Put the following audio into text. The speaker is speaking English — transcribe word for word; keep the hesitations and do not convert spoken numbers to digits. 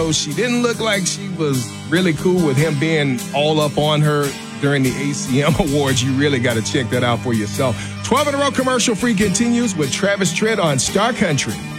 She didn't look like she was really cool with him being all up on her during the A C M Awards. You really got to check that out for yourself. twelve in a row commercial free continues with Travis Tritt on Star Country.